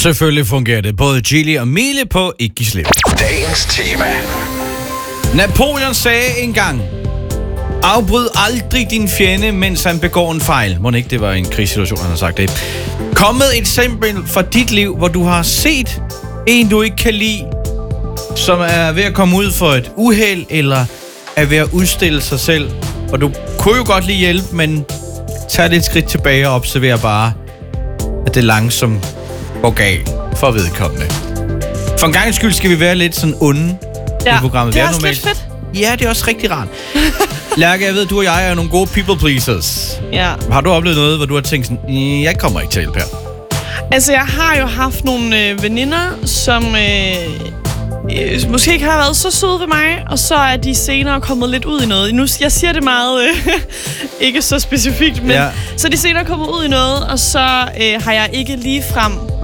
Selvfølgelig fungerer det. Både Gilly og Mille på Ikke Giv Slip. Dagens tema. Napoleon sagde engang: afbryd aldrig din fjende, mens han begår en fejl. Må ikke det var en krigssituation, han har sagt det. Kom med et eksempel fra dit liv, hvor du har set en, du ikke kan lide, som er ved at komme ud for et uheld, eller er ved at udstille sig selv. Og du kunne jo godt lige hjælpe, men tag lidt skridt tilbage og observer bare, at det langsomt går galt for vedkommende. For en gang skyld skal vi være lidt sådan onde i programmet. Det er også lidt fedt. Ja, det er også rigtig rart. Lærke, jeg ved, du og jeg er nogle gode people pleasers. Ja. Har du oplevet noget, hvor du har tænkt sådan, jeg kommer ikke til hjælp her? Altså, jeg har jo haft nogle veninder, som måske ikke har været så søde ved mig, og så er de senere kommet lidt ud i noget. Nu, jeg siger det meget ikke så specifikt, men så er de senere kommet ud i noget, og så har jeg ikke ligefrem